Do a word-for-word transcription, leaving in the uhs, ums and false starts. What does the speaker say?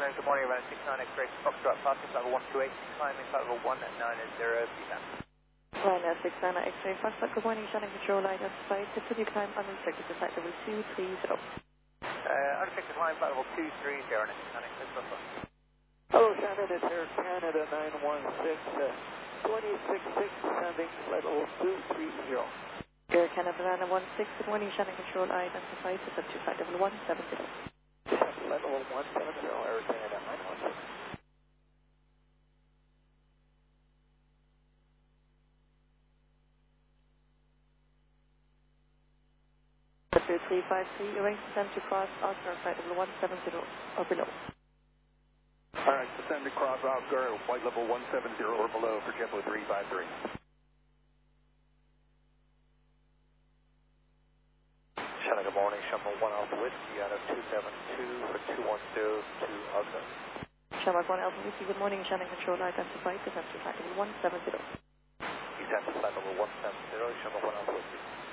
Uh, good morning, around six nine X-ray, Foxtrot, fastest level one two eight, climbing flight level one nine zero, P-T A M. Ryanair six nine X-ray, Foxtrot, good morning, Shannon Control, identified, continue climb unrestricted to flight level two three zero. Uh, unrestricted climb flight level two three zero, six nine X-ray, Foxtrot. Hello, Shannon, it's Air Canada nine one six, uh, twenty-six six, sending flight level two three zero. Air Canada nine one six, good morning, Shannon Control, identified, to flight level one seven zero. Flight level one seven zero, Air Canada nine one six. three five three, arrange to send to cross Oscar, flight level one seven zero, or below. Alright, descend across Oscar, flight level one seven zero or below for JetBlue three five three. Shannon, good morning, Shamrock one Alpha Whiskey out of two seven two for two one zero to Oscar. Shamrock one Alpha Whiskey, good morning, Shannon Control, identified, to send to flight level one seven zero. Descend to flight level one seven zero, Shamrock one Alpha Whiskey.